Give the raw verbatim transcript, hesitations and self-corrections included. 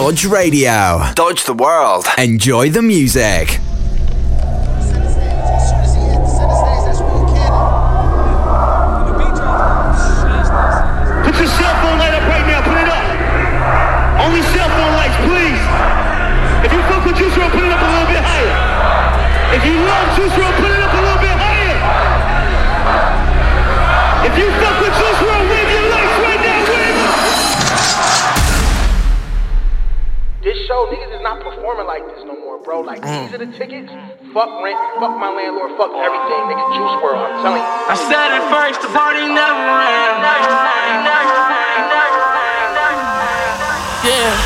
Dodge Radio. Dodge the world. Enjoy the music. Put your cell phone light up right now. Put it up. Only cell phone lights, please. If you fuck with Juice world, put it up a little bit higher. If you love Juice world, put it up a little bit higher. If you fuck with Juice world, wave your lights right now. Wave them. This show, niggas is not performing like this no more, bro. Like, mm. these are the tickets. Fuck rent, fuck my landlord, fuck everything. Nigga, Juice world, I'm telling you. I said it first, the party never ran. Yeah.